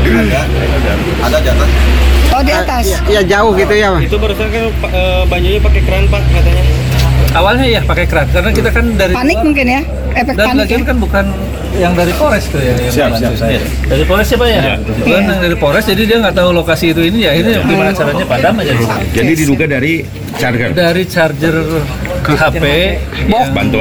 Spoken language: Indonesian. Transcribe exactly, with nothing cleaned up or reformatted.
Ada, ada di atas. Oh di atas. Ya jauh gitu ya, Pak. Itu barusan kan uh, banjirnya pakai keran Pak katanya. Awalnya ya pakai keran karena kita kan dari Panik luar, mungkin ya, efek dan panik lagian ya. kan bukan yang dari Polres tuh ya yang Siap, membantu. siap, saya. Dari Polres siapa ya? Iya. Bukan yang dari Polres, jadi dia nggak tahu lokasi itu ini ya. Ini gimana caranya padam aja gitu. Jadi diduga dari charger. Dari charger H P yang Bantuan